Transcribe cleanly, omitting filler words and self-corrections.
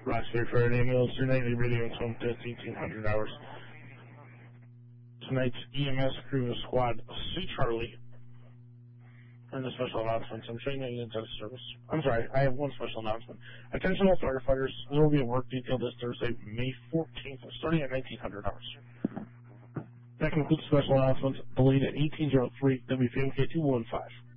Last year for an ambulance, your nightly radio is home to 1,800 hours. Tonight's EMS crew is Squad C Charlie. And the special announcements. I'm showing you the service. I'm sorry, I have one special announcement. Attention all firefighters, there will be a work detail this Thursday, May 14th, starting at 1,900 hours. That concludes the special announcements. Delayed at 1803 WFMK 215.